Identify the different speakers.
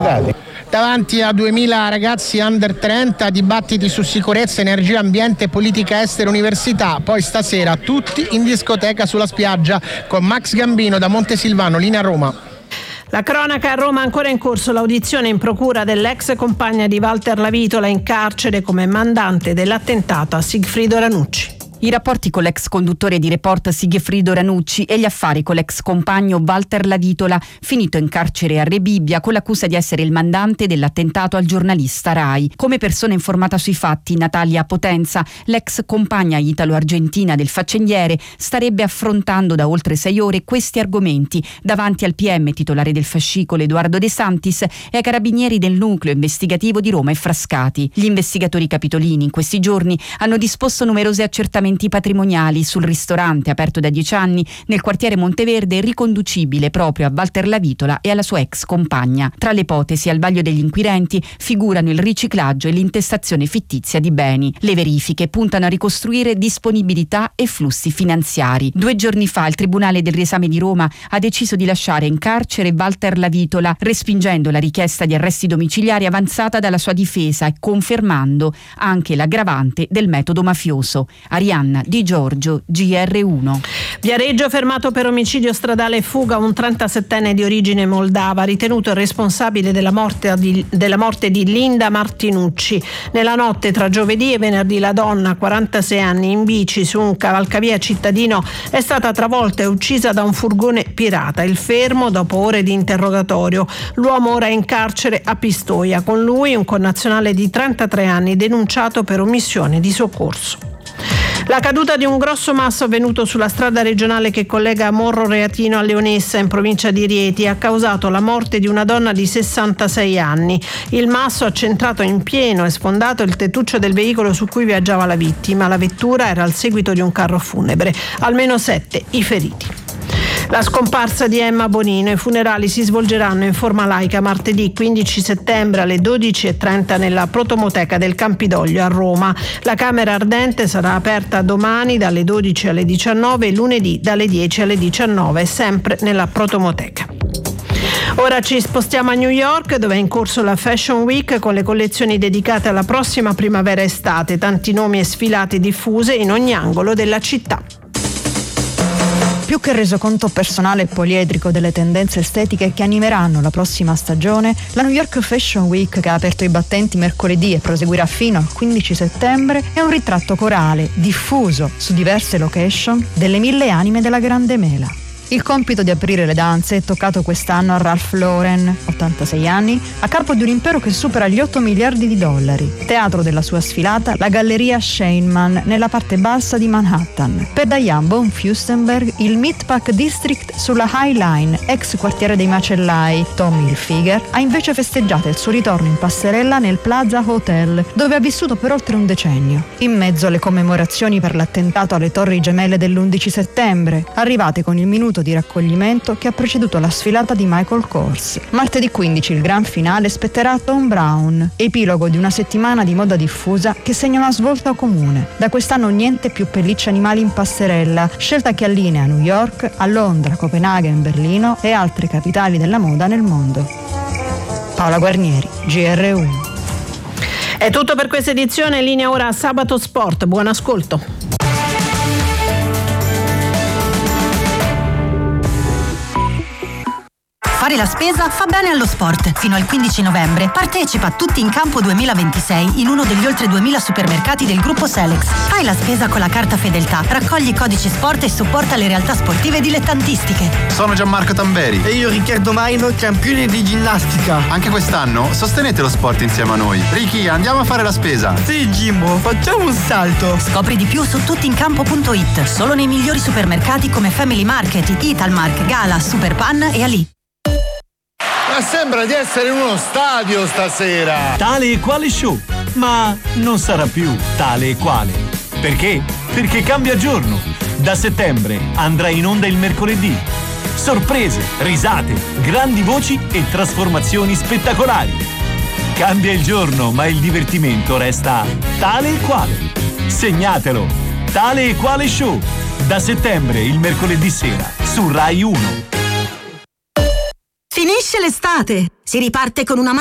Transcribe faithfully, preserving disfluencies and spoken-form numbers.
Speaker 1: Davanti a duemila ragazzi under trenta, dibattiti su sicurezza, energia, ambiente, politica estera, università. Poi stasera tutti in discoteca sulla spiaggia con Max Gambino da Montesilvano, linea Roma.
Speaker 2: La cronaca a Roma, ancora in corso l'audizione in procura dell'ex compagna di Walter Lavitola in carcere come mandante dell'attentato a Sigfrido Ranucci.
Speaker 3: I rapporti con l'ex conduttore di Report Sigfrido Ranucci e gli affari con l'ex compagno Walter Lavitola, finito in carcere a Rebibbia con l'accusa di essere il mandante dell'attentato al giornalista Rai. Come persona informata sui fatti, Natalia Potenza, l'ex compagna italo-argentina del faccendiere, starebbe affrontando da oltre sei ore questi argomenti davanti al P M titolare del fascicolo Edoardo De Santis e ai carabinieri del nucleo investigativo di Roma e Frascati. Gli investigatori capitolini in questi giorni hanno disposto numerosi accertamenti patrimoniali sul ristorante aperto da dieci anni nel quartiere Monteverde, riconducibile proprio a Walter Lavitola e alla sua ex compagna. Tra le ipotesi al vaglio degli inquirenti figurano il riciclaggio e l'intestazione fittizia di beni. Le verifiche puntano a ricostruire disponibilità e flussi finanziari. Due giorni fa il Tribunale del Riesame di Roma ha deciso di lasciare in carcere Walter Lavitola, respingendo la richiesta di arresti domiciliari avanzata dalla sua difesa e confermando anche l'aggravante del metodo mafioso. Arianna Di Giorgio, G R uno.
Speaker 2: Viareggio fermato per omicidio stradale e fuga un trentasettenne di origine moldava, ritenuto il responsabile della morte di, della morte di Linda Martinucci. Nella notte tra giovedì e venerdì la donna, quarantasei anni, in bici su un cavalcavia cittadino, è stata travolta e uccisa da un furgone pirata. Il fermo dopo ore di interrogatorio. L'uomo ora è in carcere a Pistoia. Con lui un connazionale di trentatré anni denunciato per omissione di soccorso. La caduta di un grosso masso avvenuto sulla strada regionale che collega Morro Reatino a Leonessa in provincia di Rieti ha causato la morte di una donna di sessantasei anni. Il masso ha centrato in pieno e sfondato il tettuccio del veicolo su cui viaggiava la vittima. La vettura era al seguito di un carro funebre. Almeno sette i feriti. La scomparsa di Emma Bonino. I funerali si svolgeranno in forma laica martedì quindici settembre alle dodici e trenta nella Protomoteca del Campidoglio a Roma. La camera ardente sarà aperta domani dalle dodici alle diciannove e lunedì dalle dieci alle diciannove, sempre nella Protomoteca. Ora ci spostiamo a New York, dove è in corso la Fashion Week con le collezioni dedicate alla prossima primavera-estate, tanti nomi e sfilate diffuse in ogni angolo della città.
Speaker 4: Più che resoconto personale e poliedrico delle tendenze estetiche che animeranno la prossima stagione, la New York Fashion Week, che ha aperto i battenti mercoledì e proseguirà fino al quindici settembre, è un ritratto corale, diffuso su diverse location, delle mille anime della Grande Mela. Il compito di aprire le danze è toccato quest'anno a Ralph Lauren, ottantasei anni, a capo di un impero che supera gli otto miliardi di dollari. Teatro della sua sfilata, la galleria Scheinman, nella parte bassa di Manhattan. Per Diane von Furstenberg, il Meatpack District sulla High Line, ex quartiere dei macellai. Tommy Hilfiger ha invece festeggiato il suo ritorno in passerella nel Plaza Hotel, dove ha vissuto per oltre un decennio. In mezzo alle commemorazioni per l'attentato alle Torri Gemelle dell'undici settembre, arrivate con il minuto di raccoglimento che ha preceduto la sfilata di Michael Kors. Martedì quindici il gran finale spetterà a Thom Browne, epilogo di una settimana di moda diffusa che segna una svolta comune. Da quest'anno niente più pellicce animali in passerella, scelta che allinea New York a Londra, Copenaghen, Berlino e altre capitali della moda nel mondo. Paola Guarnieri, G R uno.
Speaker 2: È tutto per questa edizione, linea ora a Sabato Sport. Buon ascolto.
Speaker 5: Fare la spesa fa bene allo sport. Fino al quindici novembre partecipa a Tutti in Campo duemilaventisei in uno degli oltre duemila supermercati del gruppo Selex. Fai la spesa con la carta Fedeltà, raccogli i codici sport e supporta le realtà sportive dilettantistiche.
Speaker 6: Sono Gianmarco Tamberi.
Speaker 7: E io Riccardo Maino, campione di ginnastica.
Speaker 6: Anche quest'anno sostenete lo sport insieme a noi. Ricky, andiamo a fare la spesa.
Speaker 7: Sì, Jimbo, facciamo un salto.
Speaker 5: Scopri di più su tuttincampo punto it. Solo nei migliori supermercati come Family Market, Italmark, Gala, Superpan e Ali.
Speaker 8: Ma sembra di essere in uno stadio stasera.
Speaker 9: Tale e quale show, ma non sarà più tale e quale. Perché? Perché cambia giorno. Da settembre andrà in onda il mercoledì. Sorprese, risate, grandi voci e trasformazioni spettacolari. Cambia il giorno, ma il divertimento resta tale e quale. Segnatelo. Tale e quale show. Da settembre il mercoledì sera su Rai uno.
Speaker 5: Finisce finisce l'estate. Si riparte con una